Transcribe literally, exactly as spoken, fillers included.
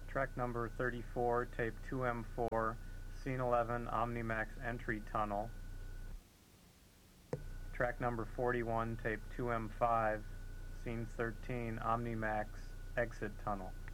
Track number thirty-four, tape two M four, scene eleven, OmniMax entry tunnel. Track number forty-one, tape two M five, scene thirteen, OmniMax exit tunnel.